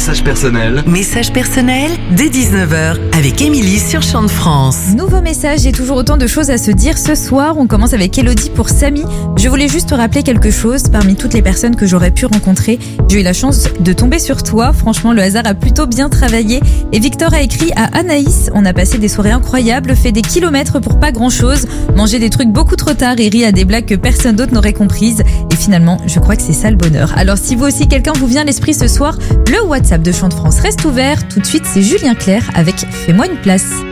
message personnel. Message personnel dès 19h avec Émilie sur Chant de France. Nouveau message, et toujours autant de choses à se dire ce soir. On commence avec Elodie pour Samy. Je voulais juste te rappeler quelque chose. Parmi toutes les personnes que j'aurais pu rencontrer, j'ai eu la chance de tomber sur toi. Franchement, le hasard a plutôt bien travaillé. Et Victor a écrit à Anaïs: on a passé des soirées incroyables, fait des kilomètres pour pas grand chose, mangé des trucs beaucoup trop tard et ri à des blagues que personne d'autre n'aurait comprises. Et finalement, je crois que c'est ça le bonheur. Alors si vous aussi quelqu'un vous vient à l'esprit ce soir, le WhatsApp de Chant de France reste ouvert. Tout de suite, c'est Julien Clerc avec Fais-moi une place.